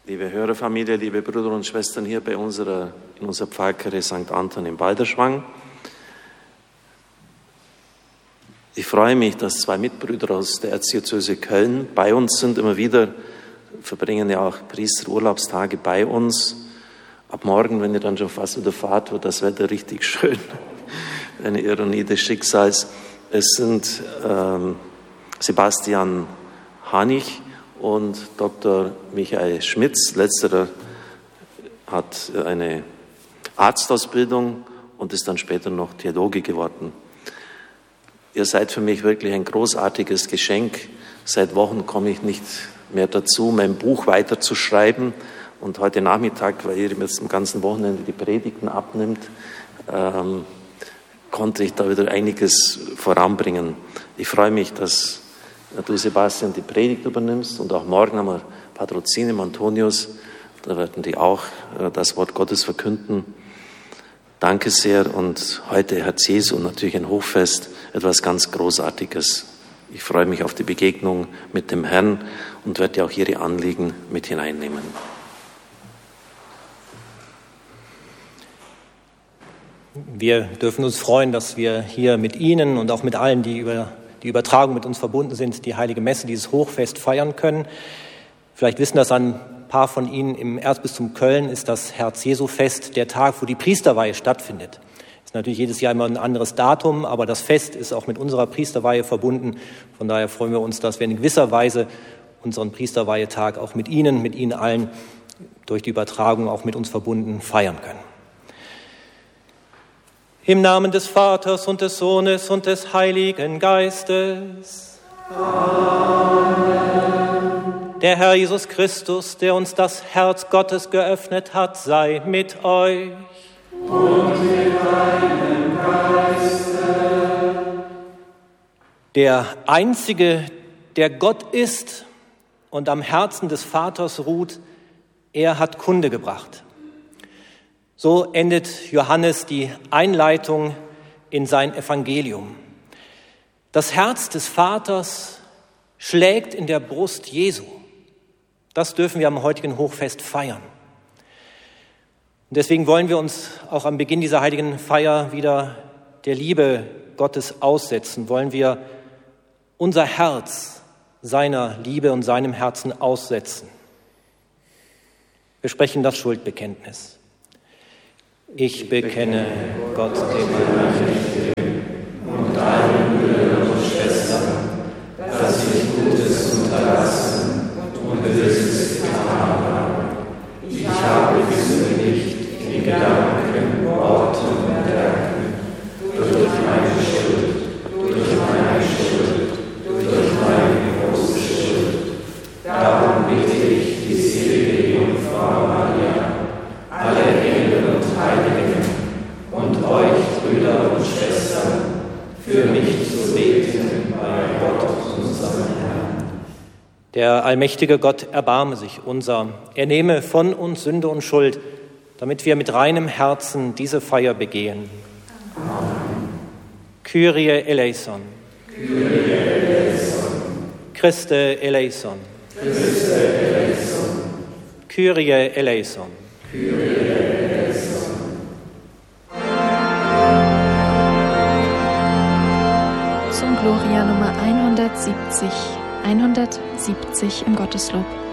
Liebe Hörerfamilie, liebe Brüder und Schwestern hier in unserer Pfarrkirche St. Anton in Balderschwang. Ich freue mich, dass 2 Mitbrüder aus der Erzdiözese Köln bei uns sind. Immer wieder verbringen ja auch Priesterurlaubstage bei uns. Ab morgen, wenn ihr dann schon fast wieder fahrt, wird das Wetter richtig schön. Eine Ironie des Schicksals. Es sind Sebastian Hanich und Dr. Michael Schmitz. Letzterer hat eine Arztausbildung und ist dann später noch Theologe geworden. Ihr seid für mich wirklich ein großartiges Geschenk. Seit Wochen komme ich nicht mehr dazu, mein Buch weiterzuschreiben. Und heute Nachmittag, weil ihr mir jetzt am ganzen Wochenende die Predigten abnimmt, konnte ich da wieder einiges voranbringen. Ich freue mich, dass du, Sebastian, die Predigt übernimmst und auch morgen haben wir Patrozinium Antonius, da werden die auch das Wort Gottes verkünden. Danke sehr und heute Herz Jesu natürlich ein Hochfest, etwas ganz Großartiges. Ich freue mich auf die Begegnung mit dem Herrn und werde auch Ihre Anliegen mit hineinnehmen. Wir dürfen uns freuen, dass wir hier mit Ihnen und auch mit allen, die über die Übertragung mit uns verbunden sind, die Heilige Messe, dieses Hochfest feiern können. Vielleicht wissen das ein paar von Ihnen, im Erzbistum Köln ist das Herz-Jesu-Fest der Tag, wo die Priesterweihe stattfindet. Ist natürlich jedes Jahr immer ein anderes Datum, aber das Fest ist auch mit unserer Priesterweihe verbunden. Von daher freuen wir uns, dass wir in gewisser Weise unseren Priesterweihetag auch mit Ihnen allen durch die Übertragung auch mit uns verbunden feiern können. Im Namen des Vaters und des Sohnes und des Heiligen Geistes. Amen. Der Herr Jesus Christus, der uns das Herz Gottes geöffnet hat, sei mit euch. Und mit deinem Geiste. Der Einzige, der Gott ist und am Herzen des Vaters ruht, er hat Kunde gebracht. So endet Johannes die Einleitung in sein Evangelium. Das Herz des Vaters schlägt in der Brust Jesu. Das dürfen wir am heutigen Hochfest feiern. Und deswegen wollen wir uns auch am Beginn dieser heiligen Feier wieder der Liebe Gottes aussetzen. Wollen wir unser Herz seiner Liebe und seinem Herzen aussetzen. Wir sprechen das Schuldbekenntnis. Ich bekenne Gott, dem Allmächtigen, und allen Brüdern und Schwestern, dass ich Gutes unterlassen und Böses getan habe. Ich habe gesündigt in Gedanken, Worten und Werken, durch meine Schuld, durch meine große Schuld. Darum bitte ich die selige Jungfrau Maria, alle Engel und Heiligen und euch, Brüder und Schwestern, für mich zu beten bei Gott, unserem Herrn. Der allmächtige Gott erbarme sich unser. Er nehme von uns Sünde und Schuld, damit wir mit reinem Herzen diese Feier begehen. Amen. Kyrie eleison. Kyrie eleison. Christe eleison. Christe eleison. Kyrie eleison. Kyrie eleison. Zum Gloria Nummer 170 im Gotteslob.